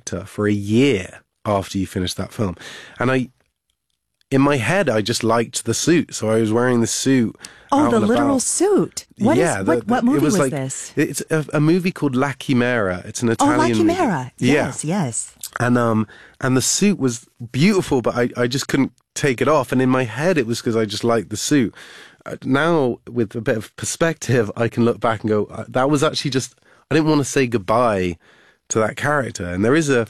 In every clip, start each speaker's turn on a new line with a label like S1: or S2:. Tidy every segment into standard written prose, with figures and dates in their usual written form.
S1: character for a year after you finish that film. And in my head, I just liked the suit. So I was wearing the suit.
S2: Oh, the literal suit. What movie was this?
S1: It's a movie called La Chimera. It's an Italian
S2: movie. Oh, La Chimera. Yes.
S1: And the suit was beautiful, but I just couldn't take it off. And in my head, it was because I just liked the suit. Now, with a bit of perspective, I can look back and go, that was actually just, I didn't want to say goodbye to that character. And there is a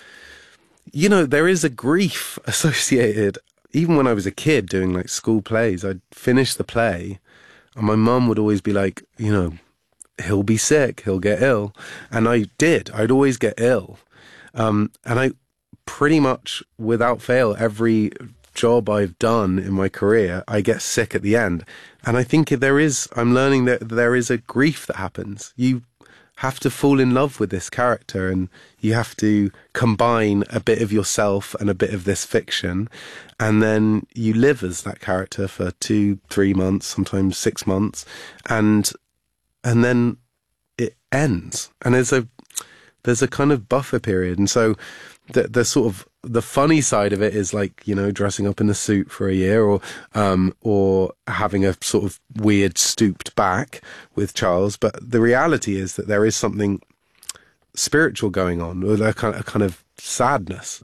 S1: grief associated. Even when I was a kid doing like school plays, I'd finish the play and my mum would always be like, he'll be sick, he'll get ill. And I did. I'd always get ill. And I pretty much, without fail, every job I've done in my career, I get sick at the end. And I think I'm learning that there is a grief that happens. You have to fall in love with this character and you have to combine a bit of yourself and a bit of this fiction, and then you live as that character for 2-3 months, sometimes 6 months, and then it ends, and there's a kind of buffer period. And so the sort of the funny side of it is like, dressing up in a suit for a year, or having a sort of weird stooped back with Charles. But the reality is that there is something spiritual going on, with a kind of sadness.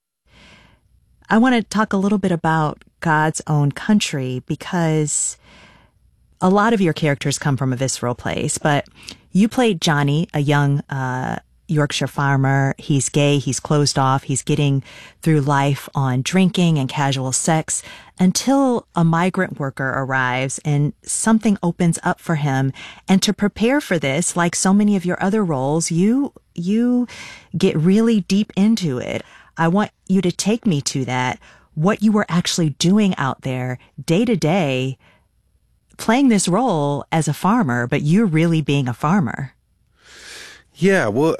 S2: I want to talk a little bit about God's Own Country, because a lot of your characters come from a visceral place, but you played Johnny, a young Yorkshire farmer. He's gay, he's closed off, he's getting through life on drinking and casual sex until a migrant worker arrives and something opens up for him. And to prepare for this, like so many of your other roles, you get really deep into it. I want you to take me to that, what you were actually doing out there day to day, playing this role as a farmer, but you're really being a farmer.
S1: Yeah, well,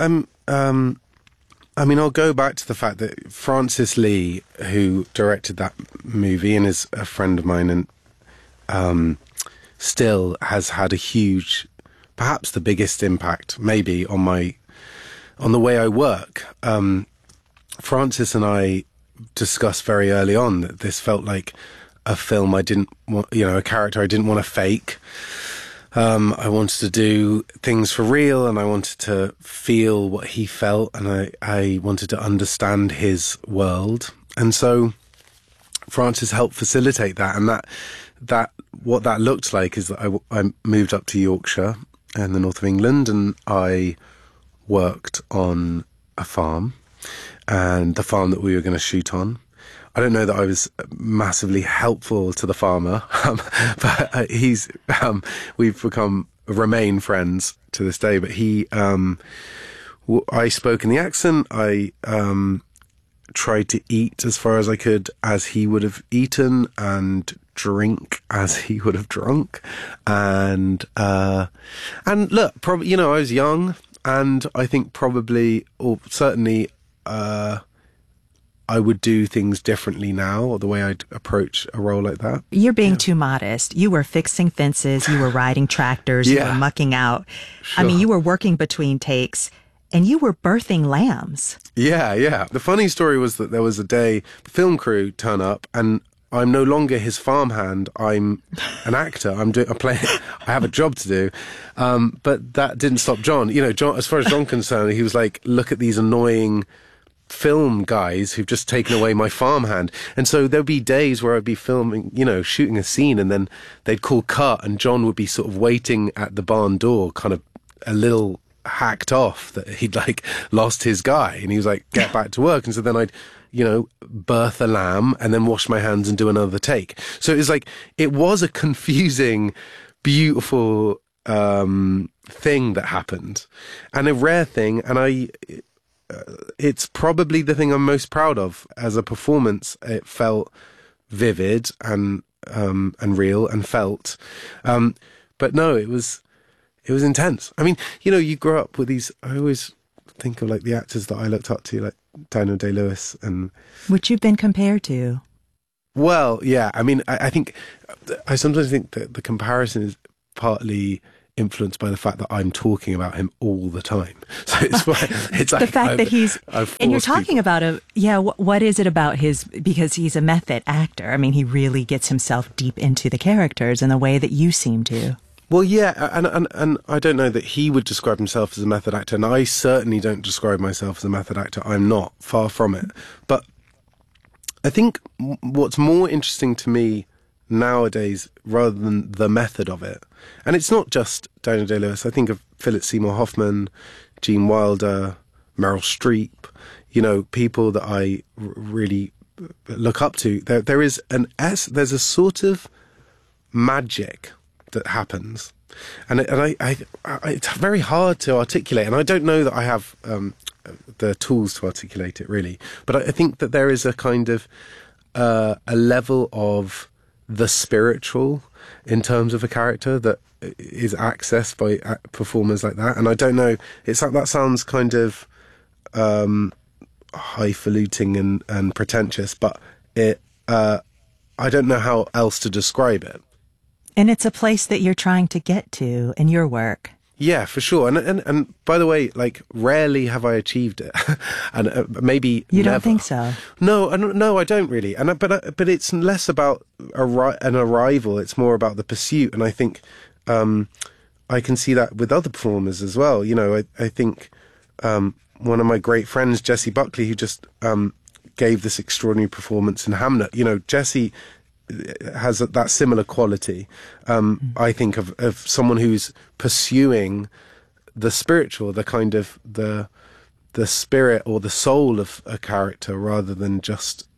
S1: I'll go back to the fact that Francis Lee, who directed that movie and is a friend of mine, and still has had a huge, perhaps the biggest impact, maybe, on the way I work. Francis and I discussed very early on that this felt like a film I didn't want, a character I didn't want to fake. I wanted to do things for real, and I wanted to feel what he felt, and I wanted to understand his world. And so Francis helped facilitate that, and that what that looked like is that I moved up to Yorkshire in the north of England, and I worked on a farm, and the farm that we were going to shoot on. I don't know that I was massively helpful to the farmer, but we've remain friends to this day. But I spoke in the accent. I tried to eat as far as I could as he would have eaten, and drink as he would have drunk. And look, probably, I was young, and I think probably, or certainly, I would do things differently now, or the way I'd approach a role like that.
S2: You're being too modest. You were fixing fences, you were riding tractors, you were mucking out. Sure. I mean, you were working between takes, and you were birthing lambs. Yeah.
S1: The funny story was that there was a day, the film crew turn up, and I'm no longer his farmhand. I'm an actor. I have a job to do. But that didn't stop John. John, as far as John concerned, he was like, look at these annoying film guys who've just taken away my farmhand. And so there'd be days where I'd be filming, shooting a scene, and then they'd call cut, and John would be sort of waiting at the barn door, kind of a little hacked off that he'd like lost his guy, and he was like, get back to work. And so then I'd birth a lamb and then wash my hands and do another take. So it was a confusing, beautiful thing that happened, and a rare thing. And it's probably the thing I'm most proud of as a performance. It felt vivid and real and felt. But no, it was intense. I mean, you grow up with these. I always think of like the actors that I looked up to, like Daniel Day-Lewis, and
S2: which you've been compared to.
S1: Well, yeah. I mean, I think I sometimes think that the comparison is partly influenced by the fact that I'm talking about him all the time. So it's like
S2: the fact that he's, and you're talking
S1: people.
S2: about what is it about because he's a method actor. I mean, he really gets himself deep into the characters in the way that you seem to.
S1: Well, yeah, and I don't know that he would describe himself as a method actor, and I certainly don't describe myself as a method actor. I'm not, far from it. But I think what's more interesting to me nowadays, rather than the method of it, and it's not just Daniel Day-Lewis, I think of Philip Seymour Hoffman, Gene Wilder, Meryl Streep, people that I really look up to. There's a sort of magic that happens, and I it's very hard to articulate, and I don't know that I have the tools to articulate it really, but I think that there is a kind of a level of the spiritual in terms of a character that is accessed by performers like that. And I don't know, it's like that sounds kind of highfalutin and pretentious, but I don't know how else to describe it.
S2: And it's a place that you're trying to get to in your work.
S1: Yeah, for sure. And by the way, like, rarely have I achieved it, and maybe
S2: you
S1: never.
S2: Don't think so?
S1: No, I don't really. But it's less about an arrival. It's more about the pursuit. And I think I can see that with other performers as well. I think one of my great friends, Jessie Buckley, who just gave this extraordinary performance in Hamnet. Jessie has that similar quality, I think, of someone who's pursuing the spiritual, the kind of the spirit or the soul of a character, rather than just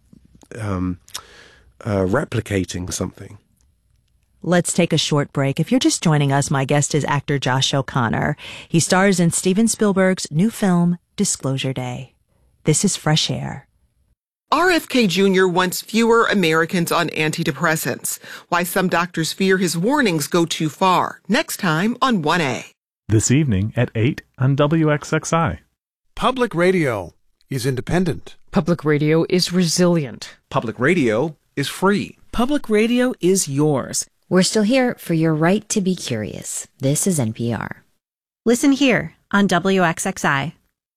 S1: replicating something.
S2: Let's take a short break. If you're just joining us, my guest is actor Josh O'Connor. He stars in Steven Spielberg's new film, Disclosure Day. This is Fresh Air.
S3: RFK Jr. wants fewer Americans on antidepressants. Why some doctors fear his warnings go too far. Next time on 1A.
S4: This evening at 8 on WXXI.
S5: Public radio is independent.
S6: Public radio is resilient.
S7: Public radio is free.
S8: Public radio is yours.
S9: We're still here for your right to be curious. This is NPR.
S10: Listen here on WXXI.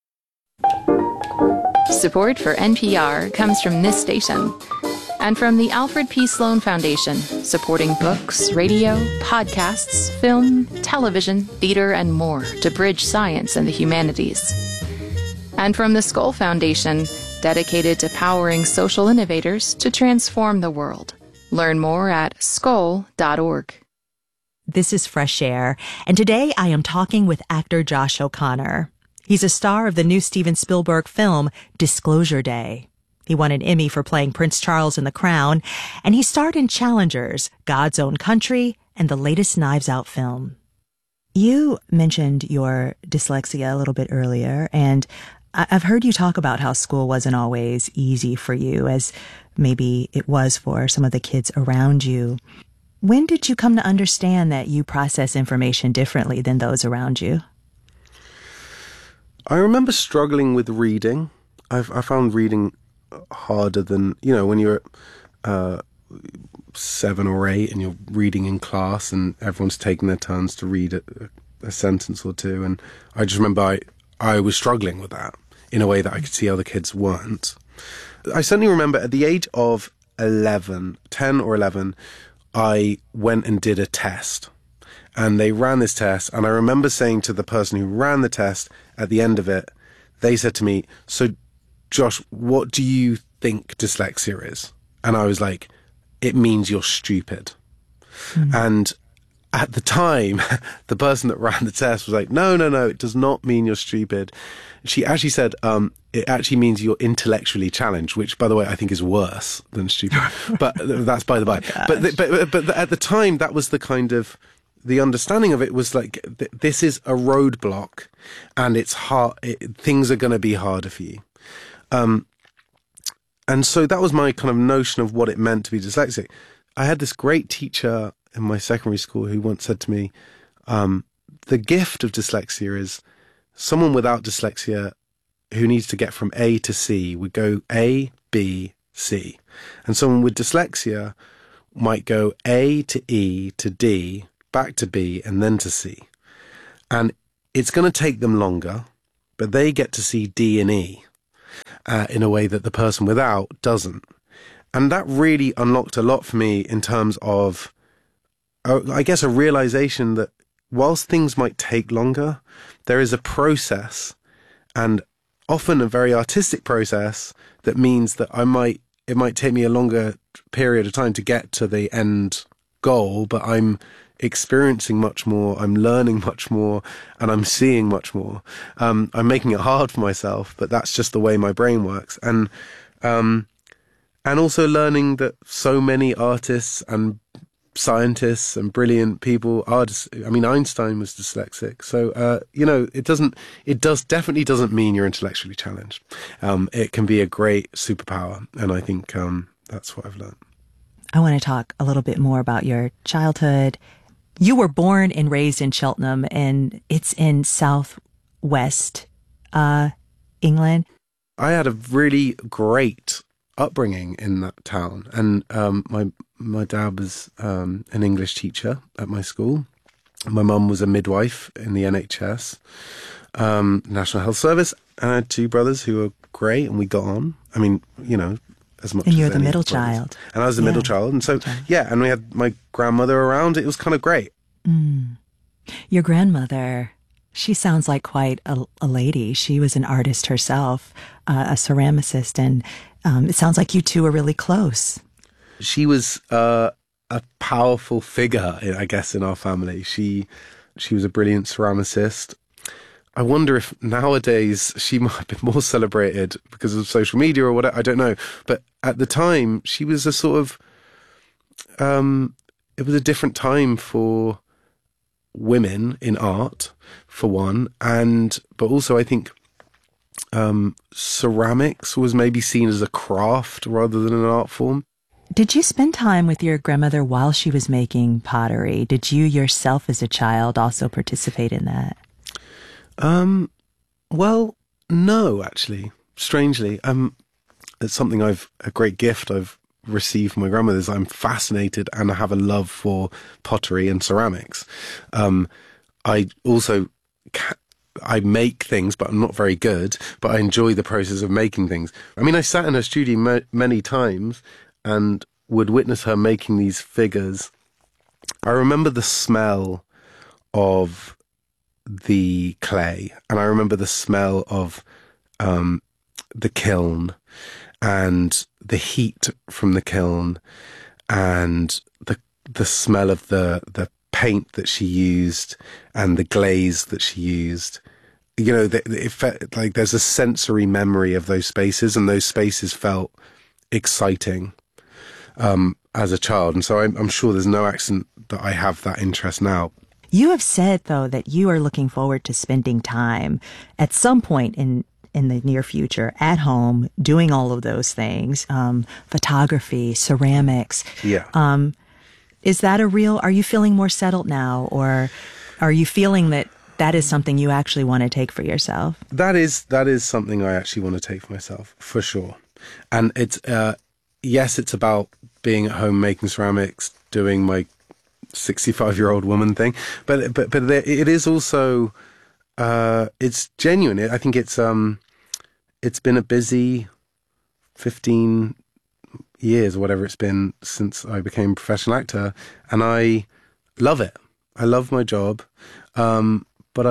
S11: Support for NPR comes from this station and from the Alfred P. Sloan Foundation, supporting books, radio, podcasts, film, television, theater, and more to bridge science and the humanities. And from the Skoll Foundation, dedicated to powering social innovators to transform the world. Learn more at skoll.org.
S2: This is Fresh Air, and today I am talking with actor Josh O'Connor. He's a star of the new Steven Spielberg film, Disclosure Day. He won an Emmy for playing Prince Charles in The Crown, and he starred in Challengers, God's Own Country, and the latest Knives Out film. You mentioned your dyslexia a little bit earlier, and I've heard you talk about how school wasn't always easy for you, as maybe it was for some of the kids around you. When did you come to understand that you process information differently than those around you?
S1: I remember struggling with reading. I found reading harder than, when you're 7 or 8 and you're reading in class and everyone's taking their turns to read a sentence or two. And I just remember I was struggling with that in a way that I could see other kids weren't. I certainly remember at the age of 10 or 11, I went and did a test. And they ran this test, and I remember saying to the person who ran the test at the end of it, they said to me, "So, Josh, what do you think dyslexia is?" And I was like, "It means you're stupid." Mm-hmm. And at the time, the person that ran the test was like, no, it does not mean you're stupid. She actually said, it actually means you're intellectually challenged, which, by the way, I think is worse than stupid. But that's by the by. But at the time, that was the kind of... The understanding of it was like, this is a roadblock and it's hard. Things are going to be harder for you. And so that was my kind of notion of what it meant to be dyslexic. I had this great teacher in my secondary school who once said to me, the gift of dyslexia is someone without dyslexia who needs to get from A to C would go A, B, C. And someone with dyslexia might go A to E to D, back to B, and then to C. And it's going to take them longer, but they get to see D and E in a way that the person without doesn't. And that really unlocked a lot for me in terms of, I guess, a realization that whilst things might take longer, there is a process, and often a very artistic process, that means that it might take me a longer period of time to get to the end goal, but I'm experiencing much more, I'm learning much more, and I'm seeing much more. I'm making it hard for myself, but that's just the way my brain works. And also learning that so many artists and scientists and brilliant people are, I mean, Einstein was dyslexic. So, it definitely doesn't mean you're intellectually challenged. It can be a great superpower. And I think that's what I've learned.
S2: I want to talk a little bit more about your childhood. You were born and raised in Cheltenham, and it's in southwest England.
S1: I had a really great upbringing in that town, and my dad was an English teacher at my school. My mum was a midwife in the NHS, National Health Service, and I had two brothers who were great, and we got on. I mean, as much.
S2: And you're
S1: as
S2: the
S1: any
S2: middle
S1: brothers.
S2: child.
S1: And I was the middle child, and so and we had my grandmother around. It was kind of great.
S2: Your grandmother, she sounds like quite a lady. She was an artist herself, a ceramicist, and it sounds like you two are really close.
S1: She was a powerful figure, I guess, in our family. She was a brilliant ceramicist. I wonder if nowadays she might be more celebrated because of social media or whatever. I don't know. But at the time, she was a sort of, it was a different time for women in art, for one. But also I think ceramics was maybe seen as a craft rather than an art form.
S2: Did you spend time with your grandmother while she was making pottery? Did you yourself as a child also participate in that?
S1: Well, no, actually, strangely. It's something a great gift I've received from my grandmother is I'm fascinated and I have a love for pottery and ceramics. I also, I make things, but I'm not very good, but I enjoy the process of making things. I mean, I sat in her studio many times and would witness her making these figures. I remember the smell of the clay, and I remember the smell of the kiln and the heat from the kiln and the smell of the paint that she used and the glaze that she used. It felt like there's a sensory memory of those spaces, and those spaces felt exciting as a child. And so I'm sure there's no accident that I have that interest now.
S2: You have said, though, that you are looking forward to spending time at some point in the near future at home doing all of those things, photography, ceramics.
S1: Yeah.
S2: Is that are you feeling more settled now, or are you feeling that is something you actually want to take for yourself?
S1: That is something I actually want to take for myself, for sure. And it's, yes, it's about being at home making ceramics, doing my 65-year-old woman thing, but it is also it's genuine. I think it's been a busy 15 years or whatever it's been since I became a professional actor, and I love it. I love my job, but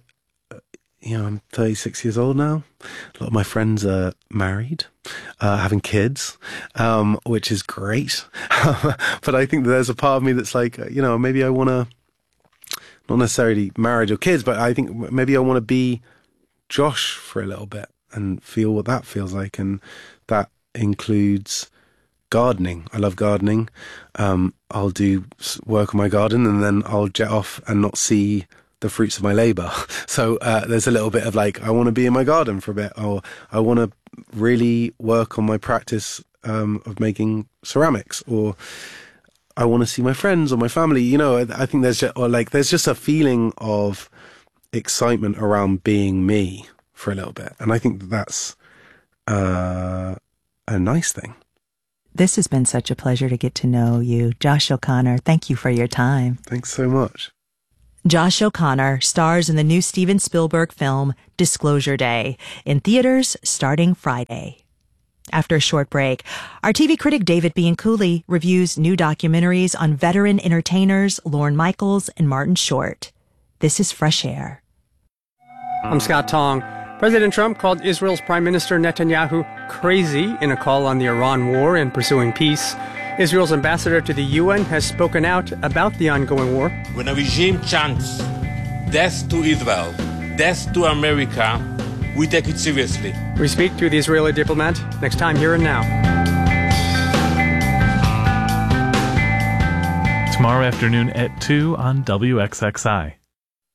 S1: I'm 36 years old now. A lot of my friends are married, having kids, which is great. But I think that there's a part of me that's like, maybe I want to, not necessarily marriage or kids, but I think maybe I want to be Josh for a little bit and feel what that feels like. And that includes gardening. I love gardening. I'll do work on my garden and then I'll jet off and not see the fruits of my labor. So there's a little bit of like, I want to be in my garden for a bit, or I want to really work on my practice of making ceramics, or I want to see my friends or my family. I think there's just a feeling of excitement around being me for a little bit. And I think that's a nice thing.
S2: This has been such a pleasure to get to know you. Josh O'Connor, thank you for your time.
S1: Thanks so much.
S2: Josh O'Connor stars in the new Steven Spielberg film Disclosure Day, in theaters starting Friday. After a short break, our TV critic David Bianculli reviews new documentaries on veteran entertainers Lorne Michaels and Martin Short. This is Fresh Air.
S12: I'm Scott Tong. President Trump called Israel's Prime Minister Netanyahu crazy in a call on the Iran war and pursuing peace. Israel's ambassador to the UN has spoken out about the ongoing war.
S13: When a regime chants death to Israel, death to America, we take it seriously.
S12: We speak to the Israeli diplomat next time Here and Now.
S4: Tomorrow afternoon at 2 on WXXI.